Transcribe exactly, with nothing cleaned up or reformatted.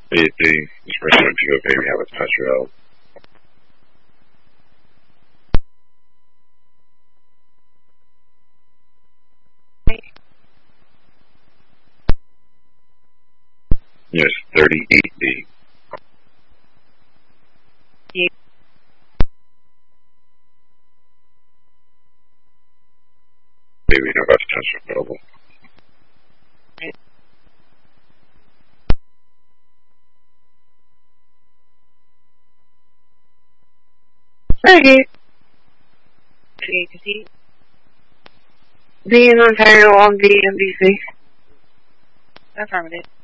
A D, this person would you baby have a Petrel. Yes, thirty-eight D. Yeah. Baby, no bus transfer available. Okay. Being Ontario on B N B C. Affirmative.